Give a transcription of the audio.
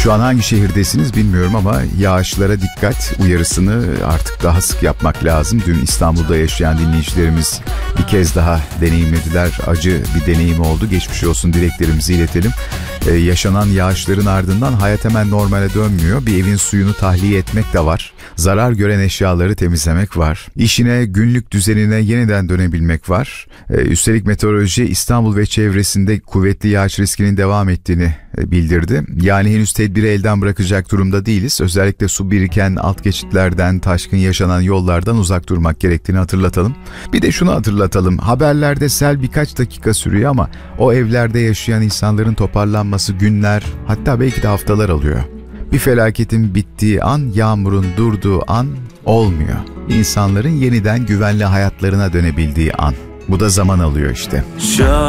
Şu an hangi şehirdesiniz bilmiyorum ama yağışlara dikkat uyarısını artık daha sık yapmak lazım. Dün İstanbul'da yaşayan dinleyicilerimiz bir kez daha deneyimlediler. Acı bir deneyim oldu. Geçmiş olsun dileklerimizi iletelim. Yaşanan yağışların ardından hayat hemen normale dönmüyor. Bir evin suyunu tahliye etmek de var. Zarar gören eşyaları temizlemek var. İşine, günlük düzenine yeniden dönebilmek var. Üstelik meteoroloji İstanbul ve çevresinde kuvvetli yağış riskinin devam ettiğini bildirdi. Yani henüz tedbiri elden bırakacak durumda değiliz. Özellikle su biriken alt geçitlerden, taşkın yaşanan yollardan uzak durmak gerektiğini hatırlatalım. Bir de şunu hatırlatalım. Haberlerde sel birkaç dakika sürüyor ama o evlerde yaşayan insanların toparlanması günler, hatta belki de haftalar alıyor. Bir felaketin bittiği an, yağmurun durduğu an olmuyor. İnsanların yeniden güvenli hayatlarına dönebildiği an. Bu da zaman alıyor işte.